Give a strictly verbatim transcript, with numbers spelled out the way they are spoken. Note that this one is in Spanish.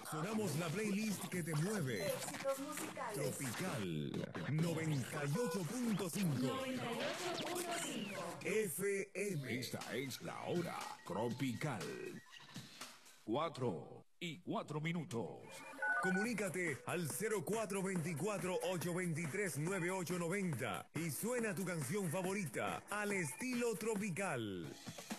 Sonamos la playlist que te mueve. Éxitos musicales. Tropical noventa y ocho punto cinco. noventa y ocho punto cinco. F M. Esta es la hora tropical. Cuatro y cuatro minutos. Comunícate al cero cuatro dos cuatro, ocho dos tres, nueve ocho nueve cero y suena tu canción favorita al estilo tropical.